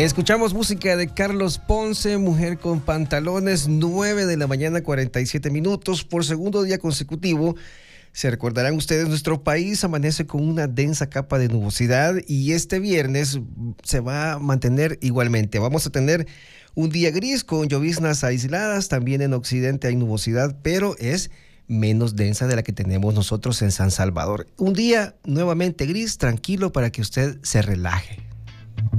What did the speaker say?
Escuchamos música de Carlos Ponce, Mujer con Pantalones, 9 de la mañana, 47 minutos. Por segundo día consecutivo, se recordarán ustedes, nuestro país amanece con una densa capa de nubosidad y este viernes se va a mantener igualmente. Vamos a tener un día gris con lloviznas aisladas, también en occidente hay nubosidad, pero es menos densa de la que tenemos nosotros en San Salvador. Un día nuevamente gris, tranquilo para que usted se relaje.